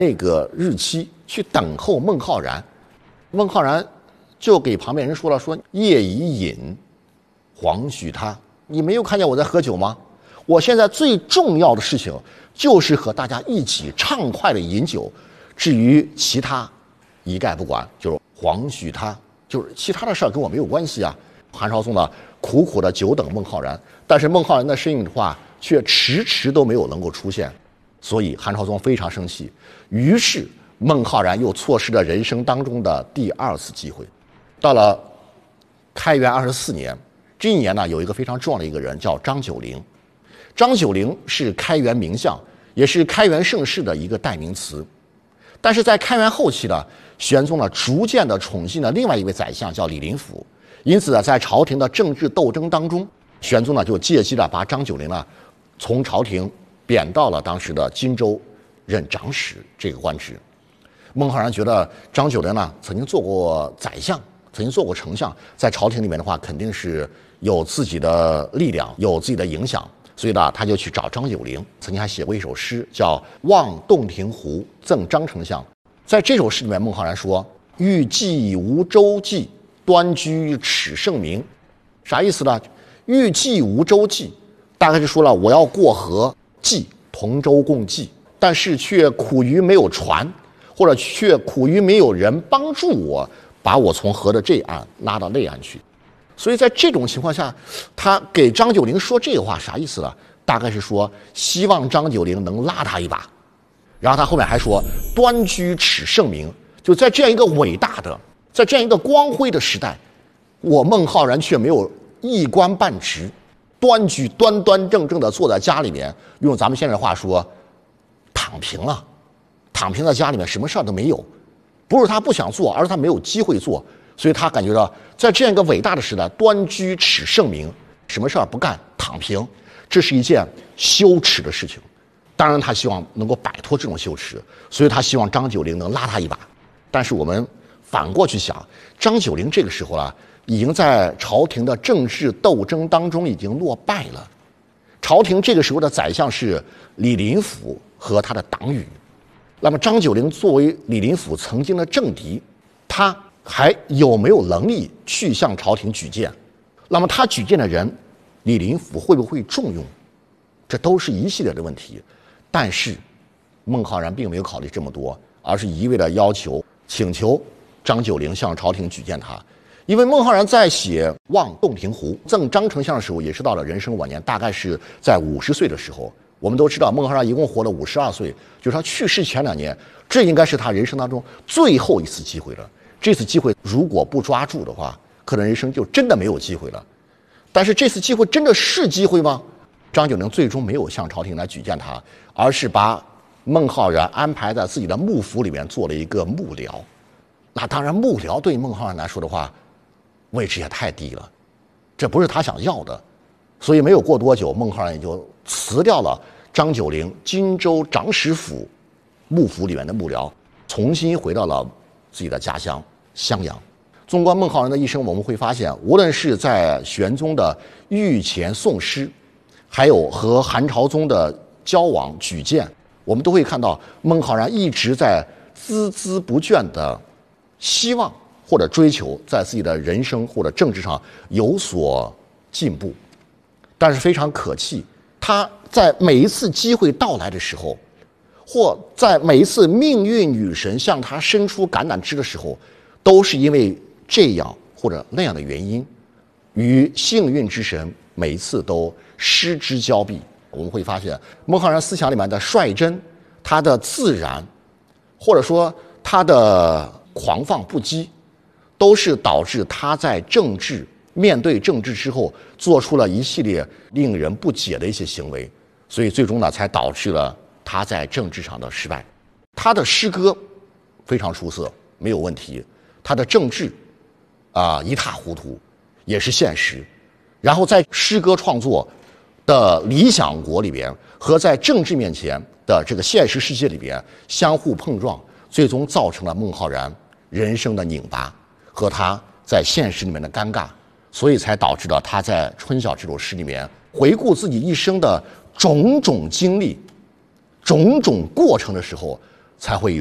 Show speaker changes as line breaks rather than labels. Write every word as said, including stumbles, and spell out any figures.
那个日期去等候孟浩然。孟浩然就给旁边人说了，说夜已饮，黄许他。你没有看见我在喝酒吗？我现在最重要的事情就是和大家一起畅快的饮酒，至于其他一概不管，就是黄许他，就是其他的事儿跟我没有关系啊。韩朝宗呢苦苦的久等孟浩然，但是孟浩然的身影的话却迟迟都没有能够出现，所以韩朝宗非常生气，于是孟浩然又错失了人生当中的第二次机会。到了开元二十四年，这一年呢，有一个非常重要的一个人叫张九龄。张九龄是开元名相，也是开元盛世的一个代名词。但是在开元后期呢，玄宗呢逐渐的宠信了另外一位宰相叫李林甫，因此呢，在朝廷的政治斗争当中，玄宗呢就借机了把张九龄呢从朝廷贬到了当时的荆州任长史这个官职。孟浩然觉得张九龄呢曾经做过宰相，曾经做过丞相，在朝廷里面的话肯定是有自己的力量，有自己的影响，所以呢他就去找张九龄，曾经还写过一首诗叫《望洞庭湖赠张丞相》。在这首诗里面，孟浩然说：欲济无舟楫，端居耻圣明。啥意思呢？欲济无舟楫，大概是说了我要过河济，同舟共济，但是却苦于没有船，或者却苦于没有人帮助我把我从河的这岸拉到那岸去。所以在这种情况下，他给张九龄说这个话啥意思呢？大概是说希望张九龄能拉他一把。然后他后面还说端居耻圣明，就在这样一个伟大的，在这样一个光辉的时代，我孟浩然却没有一官半职，端居端端正正的坐在家里面，用咱们现在的话说躺平了，躺平在家里面什么事儿都没有。不是他不想做，而是他没有机会做，所以他感觉到在这样一个伟大的时代，端居耻圣明，什么事儿不干，躺平，这是一件羞耻的事情。当然他希望能够摆脱这种羞耻，所以他希望张九龄能拉他一把。但是我们反过去想，张九龄这个时候啊，已经在朝廷的政治斗争当中已经落败了。朝廷这个时候的宰相是李林甫和他的党羽，那么张九龄作为李林甫曾经的政敌，他还有没有能力去向朝廷举荐？那么他举荐的人，李林甫会不会重用？这都是一系列的问题。但是孟浩然并没有考虑这么多，而是一味的要求请求张九龄向朝廷举荐他。因为孟浩然在写《望洞庭湖赠张丞相》的时候，也是到了人生晚年，大概是在五十岁的时候。我们都知道孟浩然一共活了五十二岁，就是他去世前两年，这应该是他人生当中最后一次机会了。这次机会如果不抓住的话，可能人生就真的没有机会了。但是这次机会真的是机会吗？张九龄最终没有向朝廷来举荐他，而是把孟浩然安排在自己的幕府里面做了一个幕僚。那当然幕僚对孟浩然来说的话，位置也太低了，这不是他想要的。所以没有过多久，孟浩然也就辞掉了张九龄荆州长史府幕府里面的幕僚，重新回到了自己的家乡襄阳。纵观孟浩然的一生，我们会发现，无论是在玄宗的御前诵诗，还有和韩朝宗的交往举荐，我们都会看到孟浩然一直在孜孜不倦的希望或者追求在自己的人生或者政治上有所进步。但是非常可气，他在每一次机会到来的时候，或在每一次命运女神向他伸出橄榄枝的时候，都是因为这样或者那样的原因，与幸运之神每一次都失之交臂。我们会发现孟浩然思想里面的率真，他的自然，或者说他的狂放不羁，都是导致他在政治面对政治之后做出了一系列令人不解的一些行为，所以最终呢才导致了他在政治上的失败。他的诗歌非常出色，没有问题，他的政治啊、呃、一塌糊涂，也是现实。然后在诗歌创作的理想国里边和在政治面前的这个现实世界里边相互碰撞，最终造成了孟浩然人生的拧巴和他在现实里面的尴尬，所以才导致了他在《春晓》这首诗里面回顾自己一生的种种经历、种种过程的时候， 才会有。